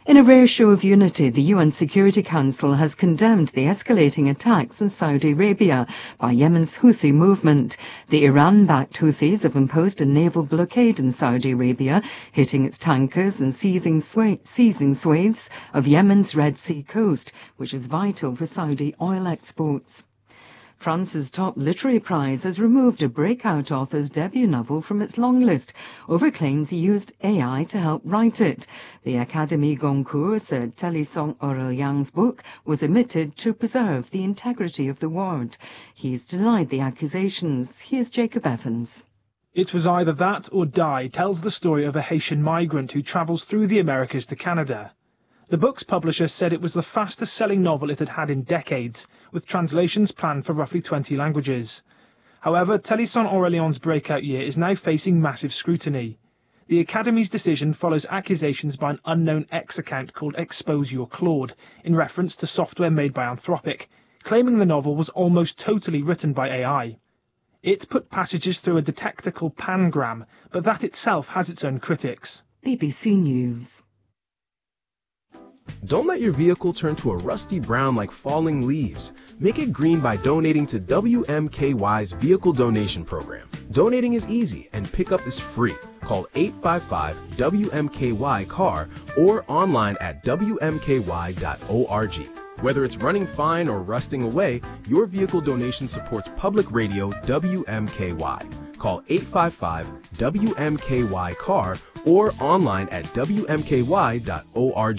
In a rare show of unity, the UN Security Council has condemned the escalating attacks in Saudi Arabia by Yemen's Houthi movement. The Iran-backed Houthis have imposed a naval blockade in Saudi Arabia, hitting its tankers and seizing swathes of Yemen's Red Sea coast, which is vital for Saudi oil exports. France's top literary prize has removed a breakout author's debut novel from its long list over claims he used AI to help write it. The Académie Goncourt said Télésphore Aurelian's book was omitted to preserve the integrity of the award. He's denied the accusations. Here's Jacob Evans. It Was Either That or Die tells the story of a Haitian migrant who travels through the Americas to Canada. The book's publisher said it was the fastest-selling novel it had had in decades, with translations planned for roughly 20 languages. However, Télésphore Aurelian's breakout year is now facing massive scrutiny. The Academy's decision follows accusations by an unknown X account called Expose Your Claude, in reference to software made by Anthropic, claiming the novel was almost totally written by AI. It put passages through a detector called Pangram, but that itself has its own critics. BBC News. Don't let your vehicle turn to a rusty brown like falling leaves. Make it green by donating to WMKY's Vehicle Donation Program. Donating is easy and pickup is free. Call 855-WMKY-CAR or online at WMKY.org. Whether it's running fine or rusting away, your vehicle donation supports public radio WMKY. Call 855-WMKY-CAR or online at WMKY.org.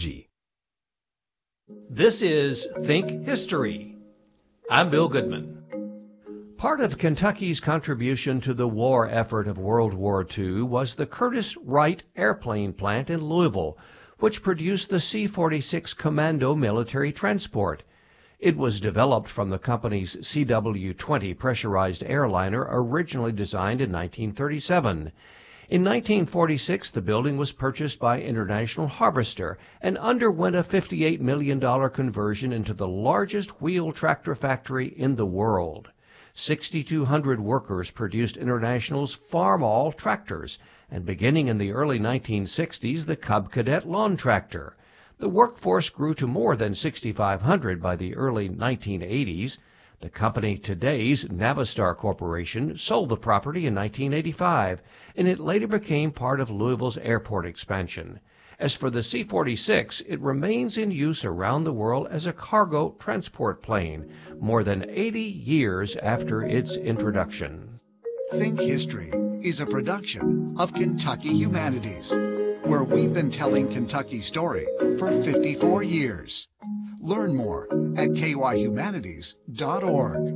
This is Think History. I'm Bill Goodman. Part of Kentucky's contribution to the war effort of World War II was the Curtiss Wright airplane plant in Louisville, which produced the C-46 Commando military transport. It was developed from the company's CW-20 pressurized airliner originally designed in 1937. In 1946, the building was purchased by International Harvester and underwent a $58 million conversion into the largest wheel tractor factory in the world. 6,200 workers produced International's Farmall tractors, and beginning in the early 1960s, the Cub Cadet lawn tractor. The workforce grew to more than 6,500 by the early 1980s. The company today's Navistar Corporation sold the property in 1985, and it later became part of Louisville's airport expansion. As for the C-46, it remains in use around the world as a cargo transport plane, more than 80 years after its introduction. Think History is a production of Kentucky Humanities, where we've been telling Kentucky's story for 54 years. Learn more at kyhumanities.org.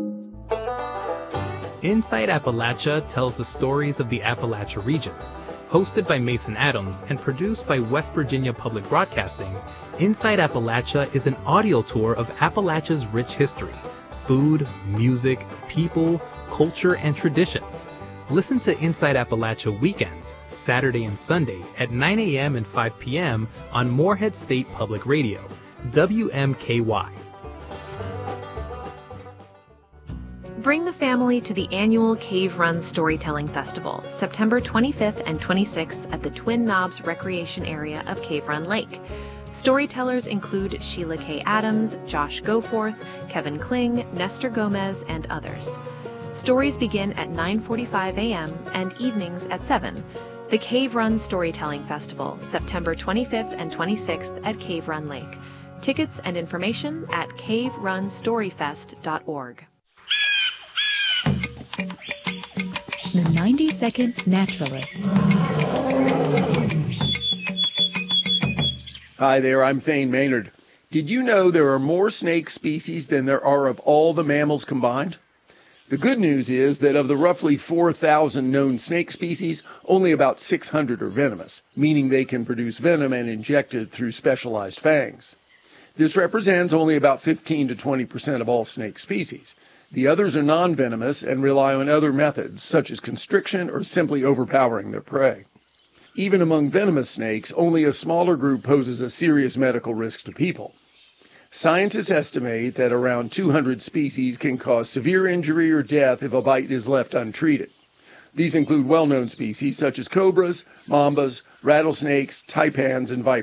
Inside Appalachia tells the stories of the Appalachia region. Hosted by Mason Adams and produced by West Virginia Public Broadcasting, Inside Appalachia is an audio tour of Appalachia's rich history, food, music, people, culture, and traditions. Listen to Inside Appalachia weekends, Saturday and Sunday at 9 a.m. and 5 p.m. on Morehead State Public Radio, WMKY. Bring the family to the annual Cave Run Storytelling Festival, September 25th and 26th at the Twin Knobs Recreation Area of Cave Run Lake. Storytellers include Sheila K. Adams, Josh Goforth, Kevin Kling, Nestor Gomez, and others. Stories begin at 9:45 a.m. and evenings at 7. The Cave Run Storytelling Festival, September 25th and 26th at Cave Run Lake. Tickets and information at caverunstoryfest.org. The 90-Second Naturalist. Hi there, I'm Thane Maynard. Did you know there are more snake species than there are of all the mammals combined? The good news is that of the roughly 4,000 known snake species, only about 600 are venomous, meaning they can produce venom and inject it through specialized fangs. This represents only about 15 to 20% of all snake species. The others are non-venomous and rely on other methods, such as constriction or simply overpowering their prey. Even among venomous snakes, only a smaller group poses a serious medical risk to people. Scientists estimate that around 200 species can cause severe injury or death if a bite is left untreated. These include well-known species such as cobras, mambas, rattlesnakes, taipans, and vipers.